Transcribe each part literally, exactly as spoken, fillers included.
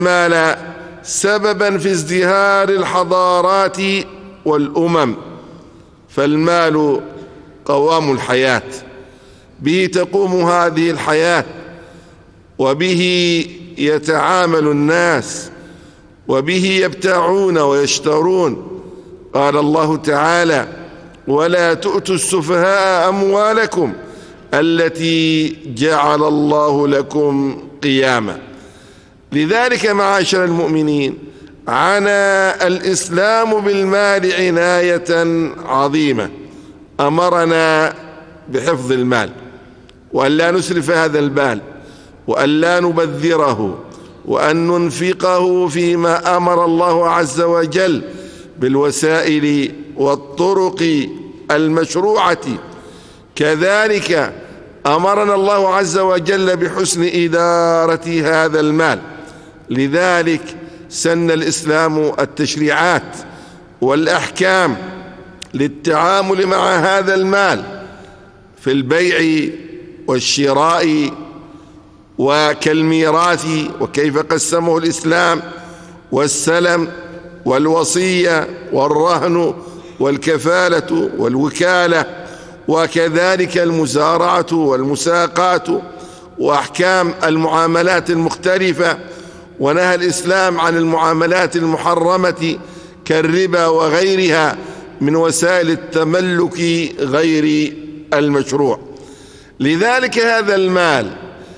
المال سببا في ازدهار الحضارات والأمم، فالمال قوام الحياة، به تقوم هذه الحياة، وبه يتعامل الناس، وبه يبتاعون ويشترون. قال الله تعالى: ولا تؤتوا السفهاء أموالكم التي جعل الله لكم قياما. لذلك معاشر المؤمنين، عنى الإسلام بالمال عناية عظيمة، أمرنا بحفظ المال، وأن لا نسرف هذا المال، وأن لا نبذره، وأن ننفقه فيما أمر الله عز وجل بالوسائل والطرق المشروعة. كذلك أمرنا الله عز وجل بحسن إدارة هذا المال. لذلك سن الإسلام التشريعات والأحكام للتعامل مع هذا المال في البيع والشراء وكالميراث، وكيف قسمه الإسلام، والسلم والوصية والرهن والكفالة والوكالة، وكذلك المزارعة والمساقات، وأحكام المعاملات المختلفة. ونهى الإسلام عن المعاملات المحرمة كالربا وغيرها من وسائل التملك غير المشروع. لذلك هذا المال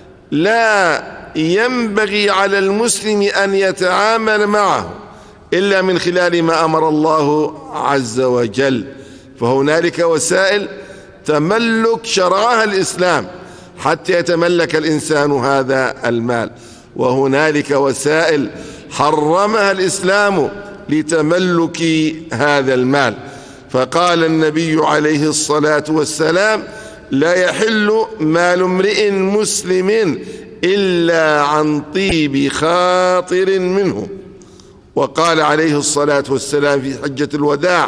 لا ينبغي على المسلم أن يتعامل معه إلا من خلال ما أمر الله عز وجل، فهنالك وسائل تملك شرعها الإسلام حتى يتملك الإنسان هذا المال، وهنالك وسائل حرمها الإسلام لتملك هذا المال. فقال النبي عليه الصلاة والسلام: لا يحل مال امرئ مسلم إلا عن طيب خاطر منه. وقال عليه الصلاة والسلام في حجة الوداع: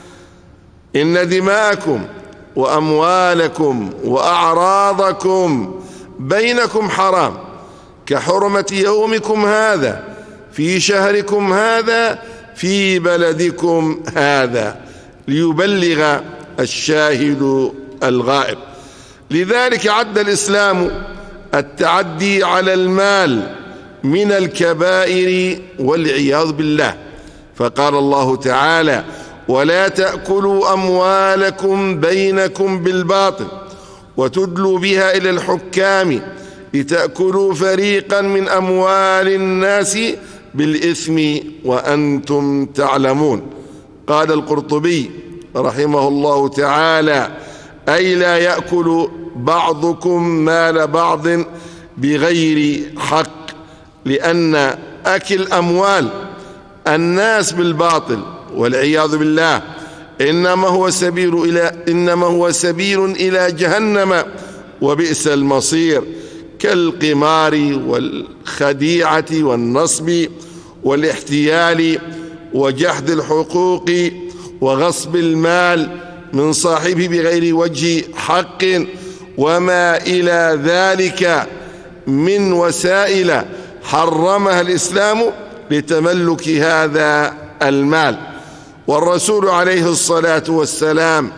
إن دماءكم وأموالكم وأعراضكم بينكم حرام كحرمة يومكم هذا في شهركم هذا في بلدكم هذا، ليبلغ الشاهد الغائب. لذلك عد الإسلام التعدي على المال من الكبائر والعياذ بالله، فقال الله تعالى: ولا تأكلوا أموالكم بينكم بالباطل وتدلوا بها إلى الحكام لتأكلوا فريقا من أموال الناس بالإثم وأنتم تعلمون. قال القرطبي رحمه الله تعالى: أي لا يأكل بعضكم مال بعض بغير حق، لأن أكل أموال الناس بالباطل والعياذ بالله إنما هو سبيل إلى إنما هو سبيل إلى جهنم وبئس المصير، كالقمار والخديعة والنصب والاحتيال وجحد الحقوق وغصب المال من صاحبه بغير وجه حق، وما إلى ذلك من وسائل حرمها الإسلام لتملك هذا المال. والرسول عليه الصلاة والسلام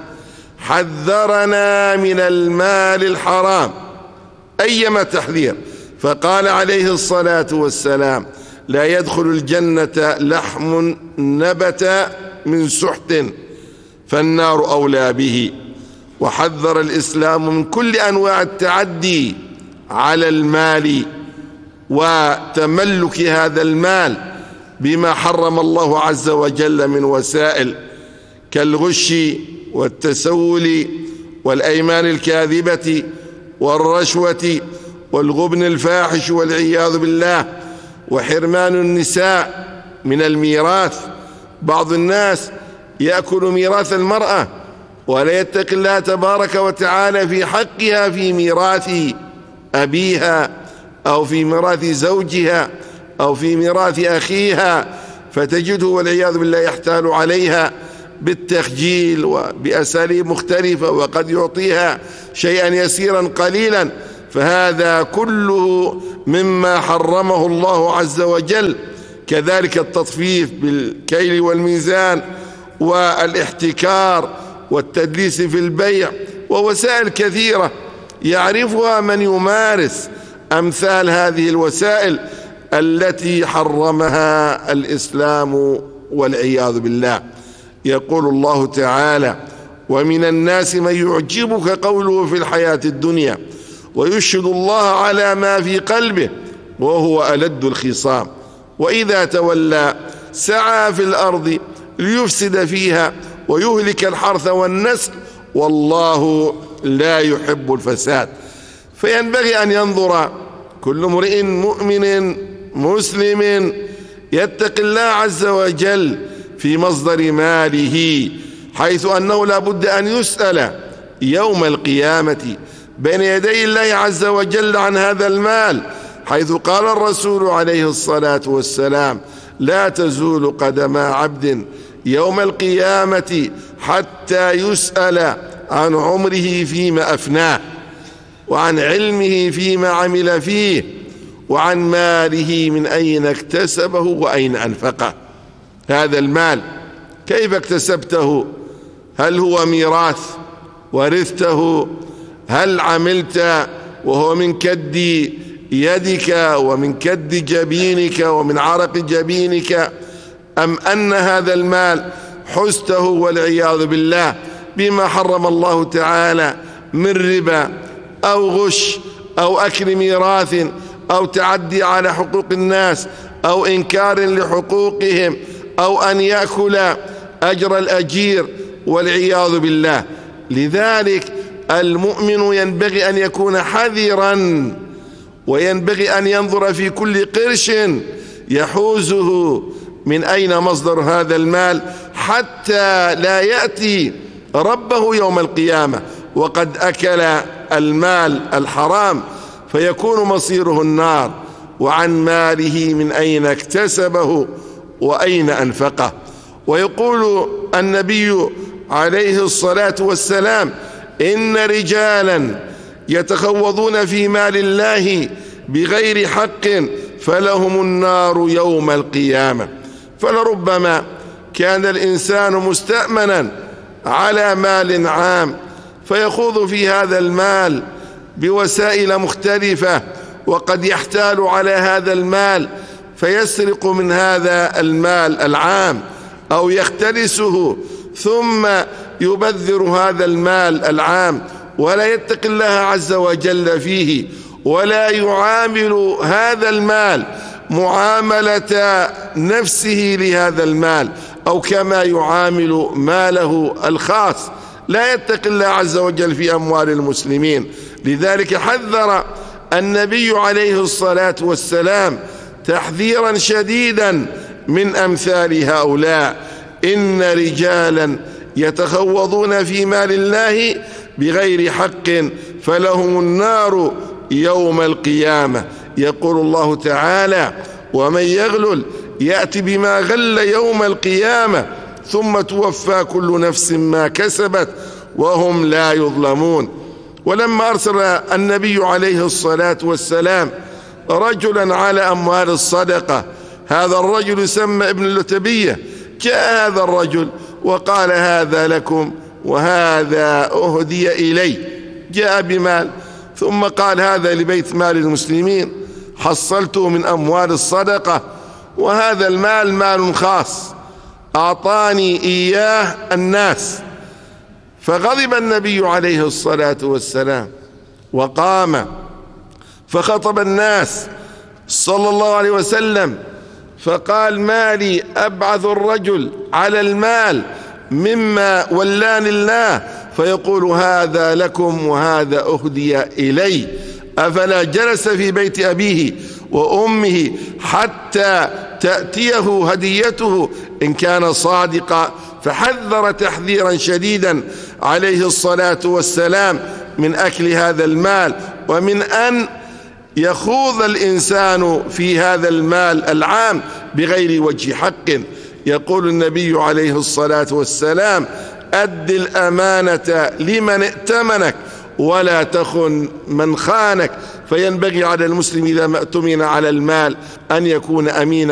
حذرنا من المال الحرام أيما تحذير، فقال عليه الصلاة والسلام: لا يدخل الجنة لحم نبت من سحت فالنار أولى به. وحذر الإسلام من كل أنواع التعدي على المال وتملك هذا المال بما حرم الله عز وجل من وسائل كالغش والتسول والأيمان الكاذبة والرشوة والغبن الفاحش والعياذ بالله، وحرمان النساء من الميراث. بعض الناس يأكل ميراث المرأة ولا يتقي الله تبارك وتعالى في حقها في ميراث أبيها أو في ميراث زوجها أو في ميراث أخيها، فتجده والعياذ بالله يحتال عليها بالتخجيل وبأساليب مختلفة، وقد يعطيها شيئا يسيرا قليلا فهذا كله مما حرمه الله عز وجل. كذلك التطفيف بالكيل والميزان والاحتكار والتدليس في البيع ووسائل كثيرة يعرفها من يمارس أمثال هذه الوسائل التي حرمها الإسلام والعياذ بالله. يقول الله تعالى: ومن الناس من يعجبك قوله في الحياة الدنيا ويشهد الله على ما في قلبه وهو ألد الخصام وإذا تولى سعى في الأرض ليفسد فيها ويهلك الحرث والنسل والله لا يحب الفساد. فينبغي أن ينظر كل امرئ مؤمن مسلم يتقي الله عز وجل في مصدر ماله، حيث أنه لا بد أن يسأل يوم القيامة بين يدي الله عز وجل عن هذا المال، حيث قال الرسول عليه الصلاة والسلام: لا تزول قدم عبد يوم القيامة حتى يسأل عن عمره فيما أفناه، وعن علمه فيما عمل فيه، وعن ماله من أين اكتسبه وأين أنفقه. هذا المال كيف اكتسبته؟ هل هو ميراث ورثته؟ هل عملت وهو من كد يدك ومن كد جبينك ومن عرق جبينك، أم أن هذا المال حزته والعياذ بالله بما حرم الله تعالى من ربا أو غش أو أكل ميراث أو تعدي على حقوق الناس أو إنكار لحقوقهم أو أن يأكل أجر الأجير والعياذ بالله. لذلك المؤمن ينبغي أن يكون حذرا، وينبغي أن ينظر في كل قرش يحوزه من أين مصدر هذا المال، حتى لا يأتي ربه يوم القيامة وقد أكل المال الحرام فيكون مصيره النار، وعن ماله من أين اكتسبه وأين أنفقه. ويقول النبي عليه الصلاة والسلام: إن رجالا يتخوضون في مال الله بغير حق فلهم النار يوم القيامة. فلربما كان الإنسان مستأمنا على مال عام فيخوض في هذا المال بوسائل مختلفة، وقد يحتال على هذا المال فيسرق من هذا المال العام أو يختلسه ثم يبذر هذا المال العام ولا يتقي الله عز وجل فيه، ولا يعامل هذا المال معاملة نفسه لهذا المال أو كما يعامل ماله الخاص، لا يتقي الله عز وجل في أموال المسلمين. لذلك حذر النبي عليه الصلاة والسلام تحذيرا شديدا من أمثال هؤلاء: إن رجالا يتخوضون في مال الله بغير حق فلهم النار يوم القيامة. يقول الله تعالى: ومن يغلل يأتي بما غل يوم القيامة ثم توفى كل نفس ما كسبت وهم لا يظلمون. ولما أرسل النبي عليه الصلاة والسلام رجلا على أموال الصدقة، هذا الرجل يسمى ابن اللتبية، جاء هذا الرجل وقال: هذا لكم وهذا أهدي إلي. جاء بمال ثم قال: هذا لبيت مال المسلمين حصلته من أموال الصدقة، وهذا المال مال خاص أعطاني إياه الناس. فغضب النبي عليه الصلاة والسلام وقام فخطب الناس صلى الله عليه وسلم فقال: ما لي أبعث الرجل على المال مما ولاني الله فيقول هذا لكم وهذا أهدي إلي؟ أفلا جلس في بيت أبيه وأمه حتى تأتيه هديته إن كان صادقا؟ فحذر تحذيرا شديدا عليه الصلاة والسلام من أكل هذا المال ومن أن يخوض الإنسان في هذا المال العام بغير وجه حق. يقول النبي عليه الصلاة والسلام: أد الأمانة لمن ائتمنك ولا تخن من خانك. فينبغي على المسلم إذا ما اؤتمن على المال أن يكون أمينا